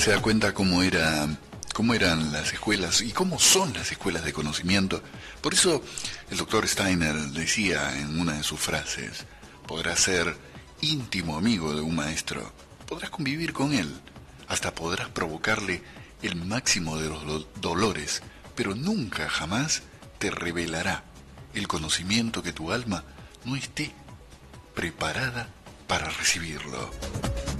se da cuenta cómo eran las escuelas y cómo son las escuelas de conocimiento. Por eso el doctor Steiner decía en una de sus frases: podrás ser íntimo amigo de un maestro, podrás convivir con él, hasta podrás provocarle el máximo de los dolores, pero nunca jamás te revelará el conocimiento que tu alma no esté preparada para recibirlo.